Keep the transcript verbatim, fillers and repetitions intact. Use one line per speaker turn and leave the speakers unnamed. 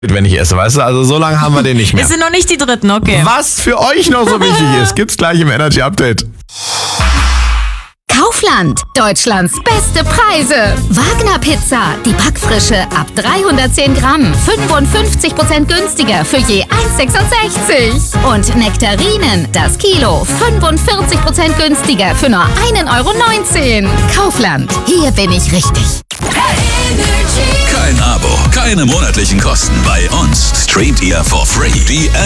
wenn ich esse, weißt du? Also so lange haben wir den nicht mehr.
Wir sind noch nicht die Dritten, okay.
Was für euch noch so wichtig ist, gibt's gleich im Energy Update.
Kaufland, Deutschlands beste Preise. Wagner Pizza, die Backfrische ab dreihundertzehn Gramm, fünfundfünfzig Prozent günstiger für je eins sechsundsechzig. Und Nektarinen, das Kilo, fünfundvierzig Prozent günstiger für nur ein Euro neunzehn. Kaufland, hier bin ich richtig.
Kein Abo, keine monatlichen Kosten. Bei uns streamt ihr for free. Die